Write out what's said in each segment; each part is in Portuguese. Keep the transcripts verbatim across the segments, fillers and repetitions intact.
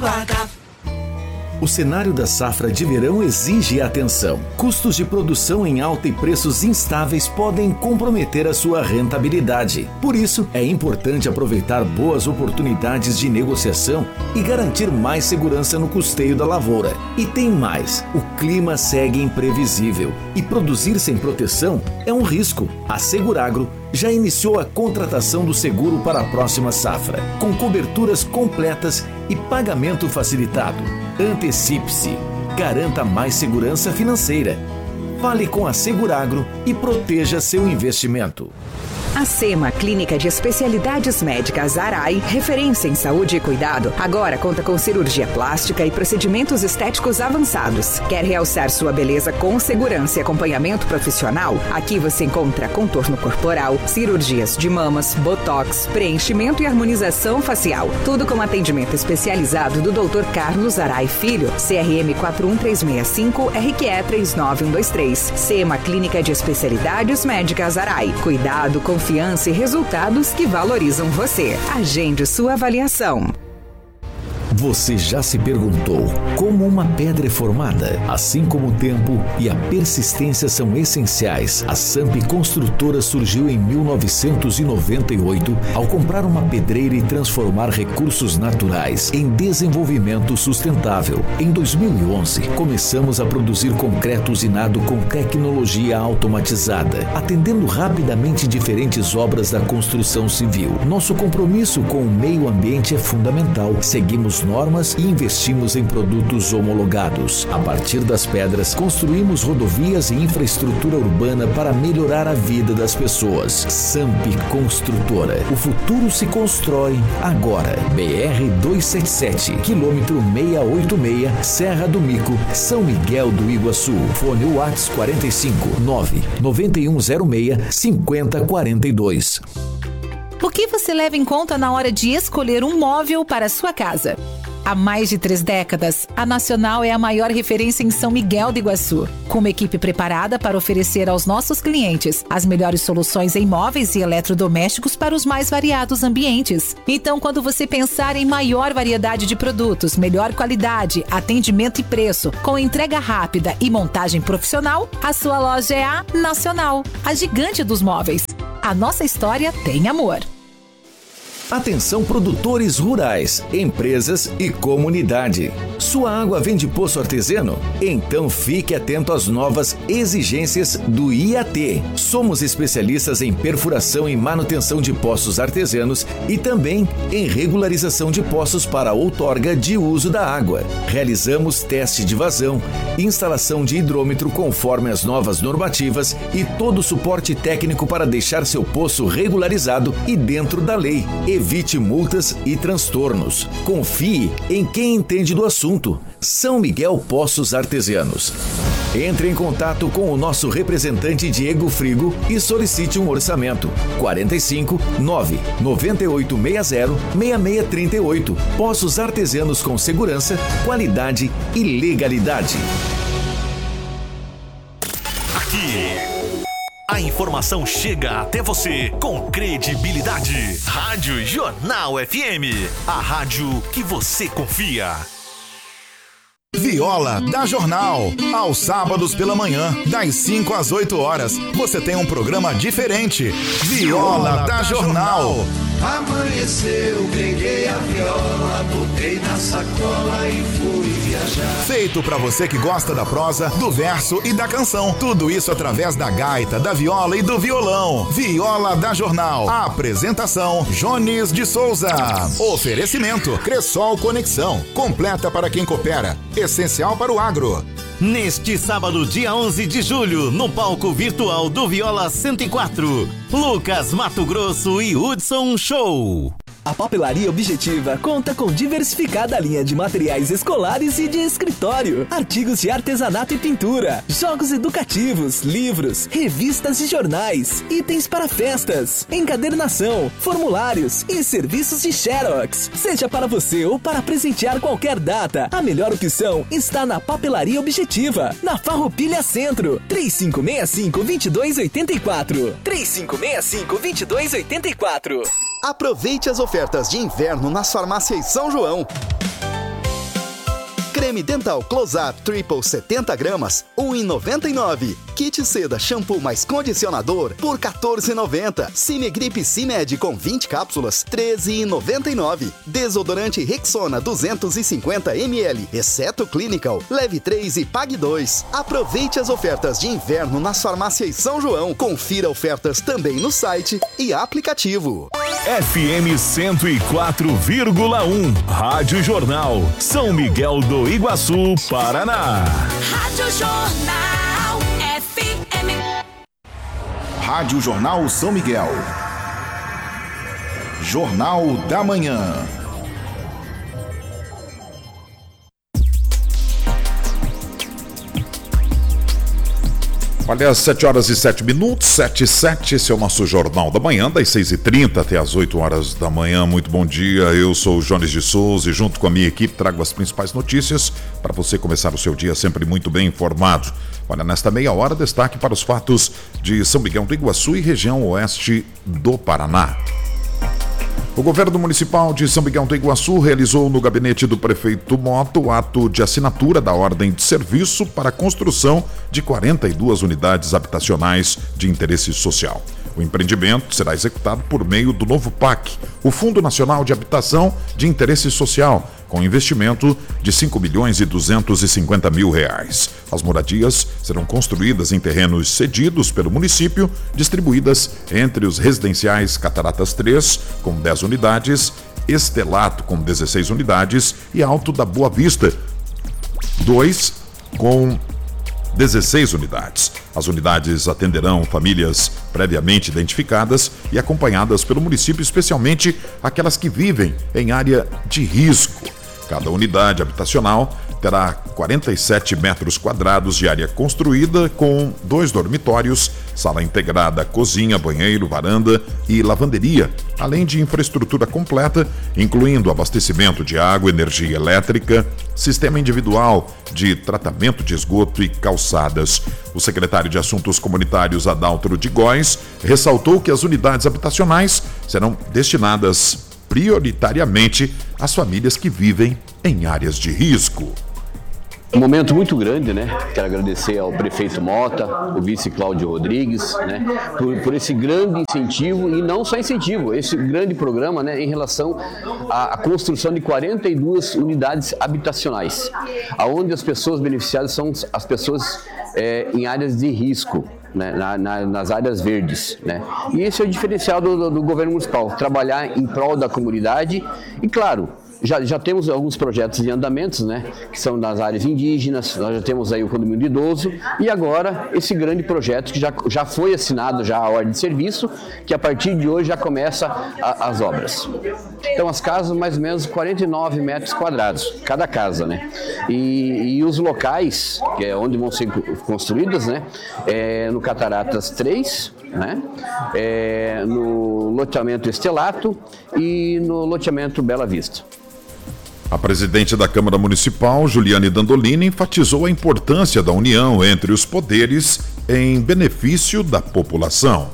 aguarda. O cenário da safra de verão exige atenção. Custos de produção em alta e preços instáveis podem comprometer a sua rentabilidade. Por isso, é importante aproveitar boas oportunidades de negociação e garantir mais segurança no custeio da lavoura. E tem mais: o clima segue imprevisível e produzir sem proteção é um risco. A Seguragro já iniciou a contratação do seguro para a próxima safra, com coberturas completas e pagamento facilitado. Antecipe-se. Garanta mais segurança financeira. Fale com a Seguragro e proteja seu investimento. A SEMA, Clínica de Especialidades Médicas Arai, referência em saúde e cuidado, agora conta com cirurgia plástica e procedimentos estéticos avançados. Quer realçar sua beleza com segurança e acompanhamento profissional? Aqui você encontra contorno corporal, cirurgias de mamas, botox, preenchimento e harmonização facial. Tudo com atendimento especializado do doutor Carlos Arai Filho, C R M quatro um três seis cinco, R Q E três nove um dois três. SEMA, Clínica de Especialidades Médicas Arai. Cuidado, confiança Confiança e resultados que valorizam você. Agende sua avaliação. Você já se perguntou como uma pedra é formada? Assim como o tempo e a persistência são essenciais, a Samp Construtora surgiu em mil novecentos e noventa e oito ao comprar uma pedreira e transformar recursos naturais em desenvolvimento sustentável. Em dois mil e onze, começamos a produzir concreto usinado com tecnologia automatizada, atendendo rapidamente diferentes obras da construção civil. Nosso compromisso com o meio ambiente é fundamental. Seguimos normas e investimos em produtos homologados. A partir das pedras, construímos rodovias e infraestrutura urbana para melhorar a vida das pessoas. Samp Construtora. O futuro se constrói agora. B R duzentos e setenta e sete, quilômetro seiscentos e oitenta e seis, Serra do Mico, São Miguel do Iguaçu. Fone WhatsApp quarenta e cinco, nove nove um zero seis, cinco zero quatro dois. O que você leva em conta na hora de escolher um móvel para a sua casa? Há mais de três décadas, a Nacional é a maior referência em São Miguel do Iguaçu, com uma equipe preparada para oferecer aos nossos clientes as melhores soluções em móveis e eletrodomésticos para os mais variados ambientes. Então, quando você pensar em maior variedade de produtos, melhor qualidade, atendimento e preço, com entrega rápida e montagem profissional, a sua loja é a Nacional, a gigante dos móveis. A nossa história tem amor. Atenção, produtores rurais, empresas e comunidade. Sua água vem de poço artesiano? Então fique atento às novas exigências do I A T. Somos especialistas em perfuração e manutenção de poços artesianos e também em regularização de poços para outorga de uso da água. Realizamos teste de vazão, instalação de hidrômetro conforme as novas normativas e todo o suporte técnico para deixar seu poço regularizado e dentro da lei. Evite multas e transtornos. Confie em quem entende do assunto. São Miguel Poços Artesianos. Entre em contato com o nosso representante Diego Frigo e solicite um orçamento. quarenta e cinco, nove nove oito seis zero, seis seis três oito. Poços Artesianos com segurança, qualidade e legalidade. Aqui, a informação chega até você com credibilidade. Rádio Jornal F M, a rádio que você confia. Viola da Jornal. Aos sábados pela manhã, das cinco às oito horas, você tem um programa diferente. Viola da Jornal. Amanheceu, peguei a viola, botei na sacola e fui viajar. Feito pra você que gosta da prosa, do verso e da canção. Tudo isso através da gaita, da viola e do violão. Viola da Jornal. A apresentação, Jones de Souza. Oferecimento, Cressol Conexão. Completa para quem coopera. Essencial para o agro. Neste sábado, dia onze de julho, no palco virtual do Viola cento e quatro, Lucas Mato Grosso e Hudson Show. A Papelaria Objetiva conta com diversificada linha de materiais escolares e de escritório, artigos de artesanato e pintura, jogos educativos, livros, revistas e jornais, itens para festas, encadernação, formulários e serviços de Xerox. Seja para você ou para presentear qualquer data, a melhor opção está na Papelaria Objetiva, na Farroupilha Centro, três cinco seis cinco, dois dois oito quatro, três cinco seis cinco, dois dois oito quatro. Aproveite as ofertas de inverno nas farmácias São João. Creme dental Close-Up Triple setenta gramas, um real e noventa e nove centavos. Kit Seda Shampoo mais Condicionador por quatorze reais e noventa centavos. Cimegrip Cimed com vinte cápsulas, treze reais e noventa e nove centavos. Desodorante Rexona duzentos e cinquenta mililitros, exceto Clinical. Leve três e pague dois. Aproveite as ofertas de inverno nas farmácias São João. Confira ofertas também no site e aplicativo. F M cento e quatro vírgula um, Rádio Jornal, São Miguel do Iguaçu, Paraná. Rádio Jornal F M. Rádio Jornal São Miguel. Jornal da Manhã. Olha, às sete horas e sete minutos, sete e sete, esse é o nosso Jornal da Manhã, das seis e trinta até as oito horas da manhã. Muito bom dia, eu sou o Jones de Souza e junto com a minha equipe trago as principais notícias para você começar o seu dia sempre muito bem informado. Olha, nesta meia hora, destaque para os fatos de São Miguel do Iguaçu e região oeste do Paraná. O governo municipal de São Miguel do Iguaçu realizou no gabinete do prefeito Mota o ato de assinatura da ordem de serviço para a construção de quarenta e duas unidades habitacionais de interesse social. O empreendimento será executado por meio do novo P A C, o Fundo Nacional de Habitação de Interesse Social, com investimento de cinco milhões e duzentos e cinquenta mil reais. As moradias serão construídas em terrenos cedidos pelo município, distribuídas entre os residenciais Cataratas três, com dez unidades, Estelato, com dezesseis unidades, e Alto da Boa Vista dois, com dezesseis unidades. As unidades atenderão famílias previamente identificadas e acompanhadas pelo município, especialmente aquelas que vivem em área de risco. Cada unidade habitacional terá quarenta e sete metros quadrados de área construída, com dois dormitórios, sala integrada, cozinha, banheiro, varanda e lavanderia, além de infraestrutura completa, incluindo abastecimento de água, energia elétrica, sistema individual de tratamento de esgoto e calçadas. O secretário de Assuntos Comunitários, Adalto de Góes, ressaltou que as unidades habitacionais serão destinadas prioritariamente às famílias que vivem em áreas de risco. Um momento muito grande, né? Quero agradecer ao prefeito Mota, o vice Cláudio Rodrigues, né? Por, por esse grande incentivo, e não só incentivo, esse grande programa, né? Em relação à, à construção de quarenta e duas unidades habitacionais, aonde as pessoas beneficiadas são as pessoas é, em áreas de risco. Né, na, na, nas áreas verdes, né? E esse é o diferencial do, do, do governo municipal, trabalhar em prol da comunidade e, claro, já, já temos alguns projetos em andamentos, né, que são nas áreas indígenas, nós já temos aí o condomínio de idoso e agora esse grande projeto que já, já foi assinado já a ordem de serviço, que a partir de hoje já começa a, as obras. Então as casas mais ou menos quarenta e nove metros quadrados, cada casa, né? E, e os locais, que é onde vão ser construídas, né, é no Cataratas três, né, é no loteamento Estelato e no loteamento Bela Vista. A presidente da Câmara Municipal, Juliane Dandolini, enfatizou a importância da união entre os poderes em benefício da população.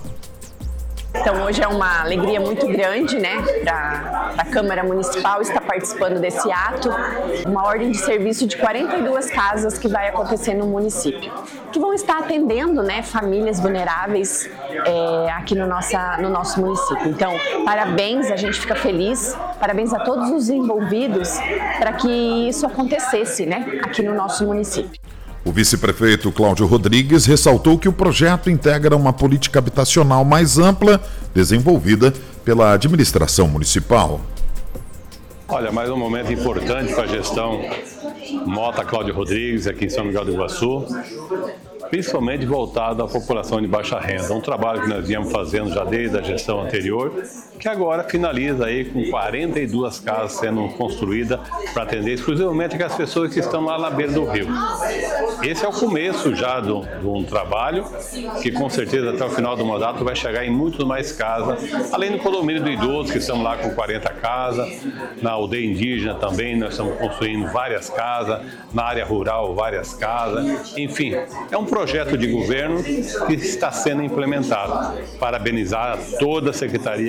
Então hoje é uma alegria muito grande, né, para a Câmara Municipal estar participando desse ato, uma ordem de serviço de quarenta e duas casas que vai acontecer no município, que vão estar atendendo, né, famílias vulneráveis é, aqui no, nossa, no nosso município. Então, parabéns, a gente fica feliz, parabéns a todos os envolvidos para que isso acontecesse, né, aqui no nosso município. O vice-prefeito Cláudio Rodrigues ressaltou que o projeto integra uma política habitacional mais ampla, desenvolvida pela administração municipal. Olha, mais um momento importante para a gestão Mota Cláudio Rodrigues aqui em São Miguel do Iguaçu, principalmente voltado à população de baixa renda. Um trabalho que nós viemos fazendo já desde a gestão anterior, que agora finaliza aí com quarenta e duas casas sendo construídas para atender exclusivamente aquelas pessoas que estão lá na beira do rio. Esse é o começo já de um trabalho que com certeza até o final do mandato vai chegar em muito mais casas, além do condomínio do idoso, que estamos lá com quarenta casas, na aldeia indígena também nós estamos construindo várias casas, na área rural várias casas, enfim, é um projeto de governo que está sendo implementado. Parabenizar toda a secretaria que estão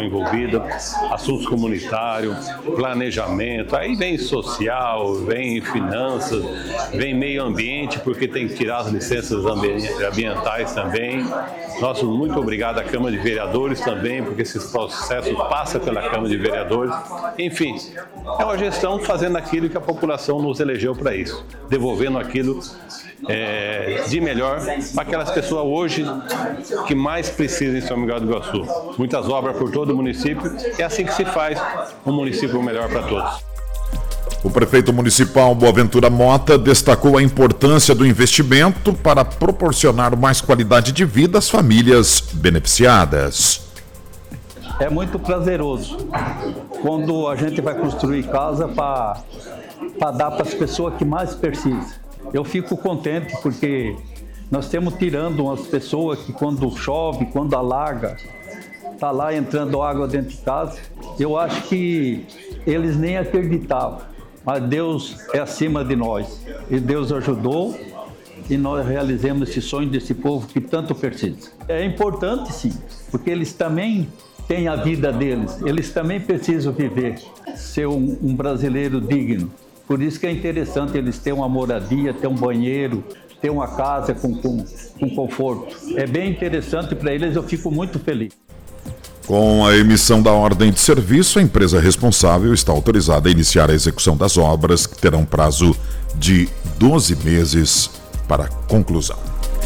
envolvida, assuntos comunitários, planejamento, aí vem social, vem finanças, vem meio ambiente, porque tem que tirar as licenças ambientais também. Nosso muito obrigado à Câmara de Vereadores também, porque esse processo passa pela Câmara de Vereadores. Enfim, é uma gestão fazendo aquilo que a população nos elegeu para isso, devolvendo aquilo é, de melhor para aquelas pessoas hoje que mais precisam em São Miguel do Iguaçu. Muitas obras por todo o município, é assim que se faz um município melhor para todos. O prefeito municipal Boaventura Mota destacou a importância do investimento para proporcionar mais qualidade de vida às famílias beneficiadas. É muito prazeroso quando a gente vai construir casa para dar para as pessoas que mais precisam. Eu fico contente porque nós estamos tirando umas pessoas que quando chove, quando alaga, está lá entrando água dentro de casa. Eu acho que eles nem acreditavam, mas Deus é acima de nós. E Deus ajudou e nós realizamos esse sonho desse povo que tanto precisa. É importante sim, porque eles também têm a vida deles, eles também precisam viver, ser um, um brasileiro digno. Por isso que é interessante eles terem uma moradia, ter um banheiro, ter uma casa com, com, com conforto. É bem interessante para eles, eu fico muito feliz. Com a emissão da ordem de serviço, a empresa responsável está autorizada a iniciar a execução das obras, que terão prazo de doze meses para conclusão.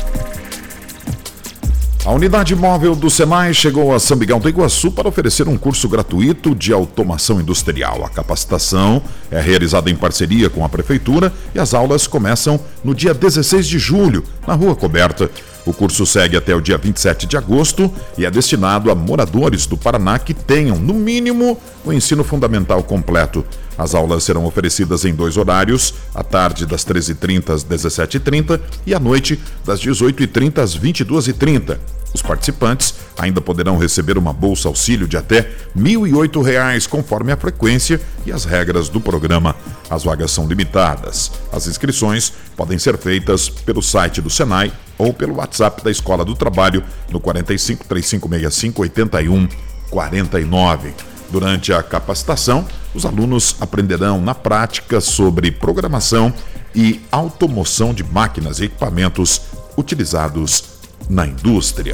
A unidade móvel do Senai chegou a São Miguel do Iguaçu para oferecer um curso gratuito de automação industrial. A capacitação é realizada em parceria com a Prefeitura e as aulas começam no dia dezesseis de julho, na Rua Coberta. O curso segue até o dia vinte e sete de agosto e é destinado a moradores do Paraná que tenham, no mínimo, o ensino fundamental completo. As aulas serão oferecidas em dois horários, à tarde das treze e trinta às dezessete e trinta e à noite das dezoito e trinta às vinte e duas e trinta. Os participantes ainda poderão receber uma bolsa auxílio de até mil e oito reais, conforme a frequência e as regras do programa. As vagas são limitadas. As inscrições podem ser feitas pelo site do Senai ou pelo WhatsApp da Escola do Trabalho no quatro cinco, três cinco seis cinco, oito um quatro nove. Durante a capacitação, os alunos aprenderão na prática sobre programação e automoção de máquinas e equipamentos utilizados na indústria.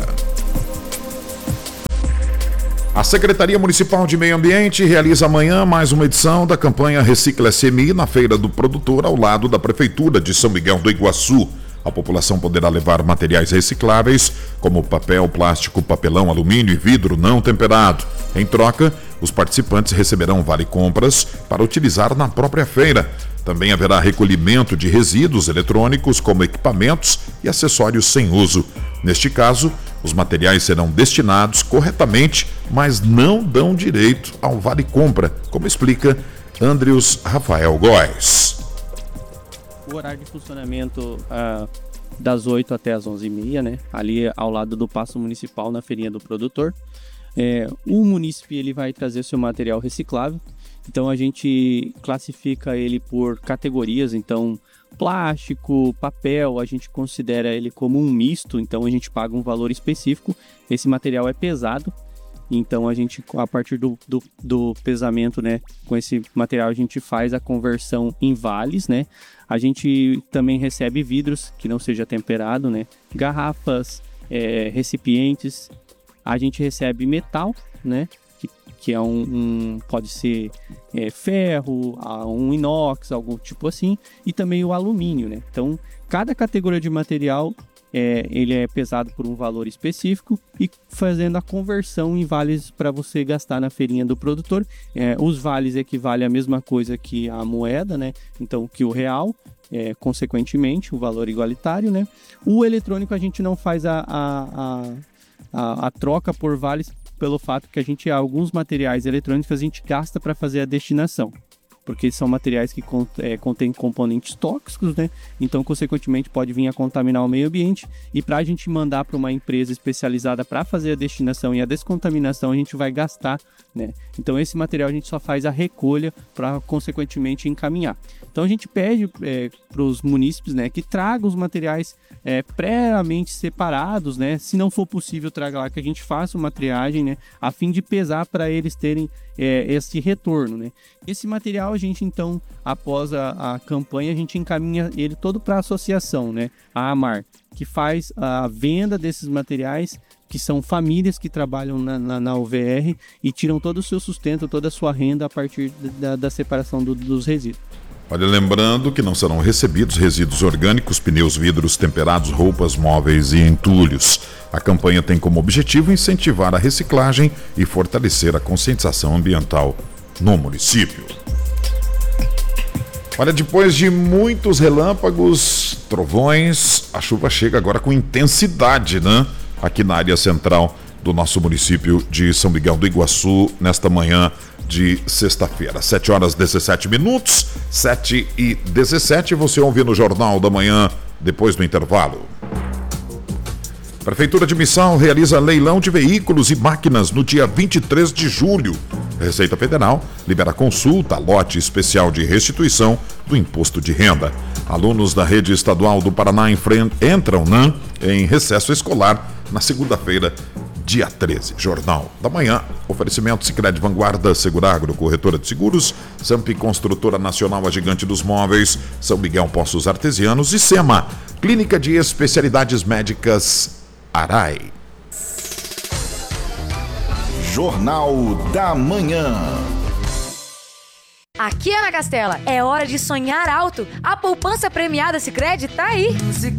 A Secretaria Municipal de Meio Ambiente realiza amanhã mais uma edição da campanha Recicla S M I na Feira do Produtor, ao lado da Prefeitura de São Miguel do Iguaçu. A população poderá levar materiais recicláveis, como papel, plástico, papelão, alumínio e vidro não temperado. Em troca, os participantes receberão vale-compras para utilizar na própria feira. Também haverá recolhimento de resíduos eletrônicos, como equipamentos e acessórios sem uso. Neste caso, os materiais serão destinados corretamente, mas não dão direito ao vale-compra, como explica Andrius Rafael Góes. O horário de funcionamento ah, das oito até as onze e meia, né? Ali ao lado do Paço Municipal, na Feirinha do Produtor. É, o munícipe ele vai trazer seu material reciclável, então a gente classifica ele por categorias, então plástico, papel, a gente considera ele como um misto, então a gente paga um valor específico. Esse material é pesado, então a gente, a partir do, do, do pesamento, né, com esse material a gente faz a conversão em vales, né? A gente também recebe vidros que não seja temperado, né? Garrafas, é, recipientes. A gente recebe metal, né? Que, que é um, um pode ser é, ferro, um inox, algum tipo assim, e também o alumínio, né? Então, cada categoria de material é, ele é pesado por um valor específico e fazendo a conversão em vales para você gastar na feirinha do produtor. É, os vales equivalem à mesma coisa que a moeda, né? Então, que o real. É, consequentemente, o valor igualitário, né? O eletrônico a gente não faz a, a, a, a, a troca por vales pelo fato que a gente, alguns materiais eletrônicos a gente gasta para fazer a destinação. porque são materiais que é, contêm componentes tóxicos, né? Então, consequentemente, pode vir a contaminar o meio ambiente. E para a gente mandar para uma empresa especializada para fazer a destinação e a descontaminação, a gente vai gastar, né? Então, esse material a gente só faz a recolha para, consequentemente, encaminhar. Então, a gente pede é, para os munícipes, né, que tragam os materiais é, previamente separados, né? Se não for possível, traga lá que a gente faça uma triagem, né? A fim de pesar para eles terem é, esse retorno, né? Esse material a gente, então, após a, a campanha, a gente encaminha ele todo para a associação, né? A AMAR, que faz a venda desses materiais, que são famílias que trabalham na, na, na U V R e tiram todo o seu sustento, toda a sua renda a partir da, da separação do, dos resíduos. Olha, lembrando que não serão recebidos resíduos orgânicos, pneus, vidros, temperados, roupas, móveis e entulhos. A campanha tem como objetivo incentivar a reciclagem e fortalecer a conscientização ambiental no município. Olha, depois de muitos relâmpagos, trovões, a chuva chega agora com intensidade, né? Aqui na área central do nosso município de São Miguel do Iguaçu, nesta manhã de sexta-feira, sete horas e dezessete minutos, sete e dezessete, você ouve no Jornal da Manhã, depois do intervalo. Prefeitura de Missão realiza leilão de veículos e máquinas no dia vinte e três de julho. Receita Federal libera consulta, lote especial de restituição do imposto de renda. Alunos da rede estadual do Paraná entram né, em recesso escolar na segunda-feira, dia treze. Jornal da Manhã, oferecimento Sicredi Vanguarda, Seguragro, corretora de seguros, Samp Construtora Nacional, a gigante dos móveis, São Miguel Poços Artesianos e SEMA, Clínica de Especialidades Médicas Arai. Jornal da Manhã. Aqui é na Castela, é hora de sonhar alto. A poupança premiada Sicredi tá aí.